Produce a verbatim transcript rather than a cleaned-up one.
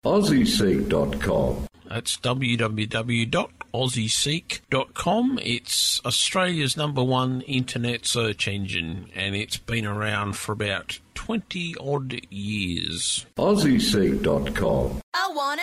Aussie Seek dot com. That's w w w dot aussie seek dot com. It's Australia's number one internet search engine, and it's been around for about twenty odd years. Aussie Seek dot com. I want